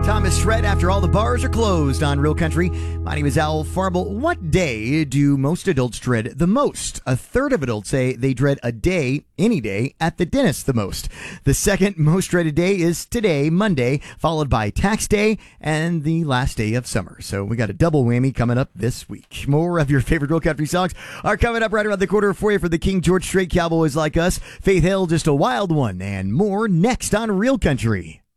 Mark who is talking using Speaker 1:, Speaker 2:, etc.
Speaker 1: Thomas Shred after all the bars are closed on Real Country. My name is Al Farble. What day do most adults dread the most? A third of adults say they dread a day, any day, at the dentist the most. The second most dreaded day is today, Monday, followed by tax day and the last day of summer. So we got a double whammy coming up this week. More of your favorite Real Country songs are coming up right around the corner for you for the King George Strait Cowboys Like Us, Faith Hill, Just a Wild One, and more next on Real Country.